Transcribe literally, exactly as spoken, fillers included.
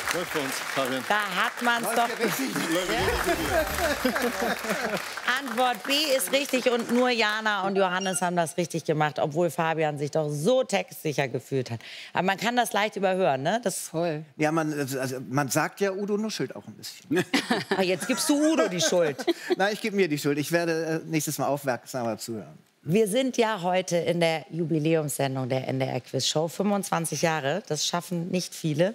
Läuft bei uns, Fabian. Da hat man es doch. Antwort B ist richtig und nur Jana und Johannes haben das richtig gemacht, obwohl Fabian sich doch so textsicher gefühlt hat. Aber man kann das leicht überhören, ne? Das Voll. Ja, man, also, man sagt ja, Udo nuschelt auch ein bisschen. Aber jetzt gibst du Udo die Schuld. Nein, ich gebe mir die Schuld. Ich werde äh, nächstes Mal aufmerksamer zuhören. Wir sind ja heute in der Jubiläumssendung der N D R Quiz Show. fünfundzwanzig Jahre, das schaffen nicht viele.